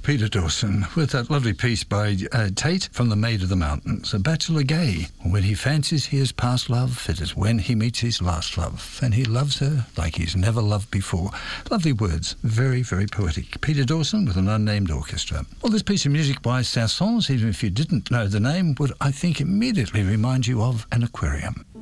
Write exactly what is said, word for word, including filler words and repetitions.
Peter Dawson with that lovely piece by uh, Tate from The Maid of the Mountains. A bachelor gay. When he fancies he has past love, it is when he meets his last love, and he loves her like he's never loved before. Lovely words. Very, very poetic. Peter Dawson with an unnamed orchestra. Well, this piece of music by Saint-Saëns, even if you didn't know the name, would, I think, immediately remind you of an aquarium.